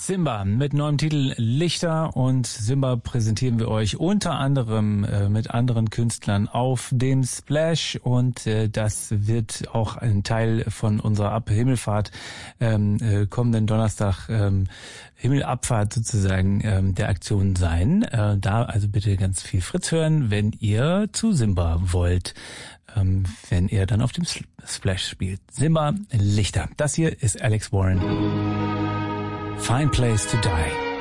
Simba mit neuem Titel Lichter, und Simba präsentieren wir euch unter anderem mit anderen Künstlern auf dem Splash, und das wird auch ein Teil von unserer Ab-Himmelfahrt kommenden Donnerstag, Himmelabfahrt sozusagen, der Aktion sein. Da also bitte ganz viel Fritz hören, wenn ihr zu Simba wollt, wenn er dann auf dem Splash spielt. Simba Lichter. Das hier ist Alex Warren. Fine Place to Die.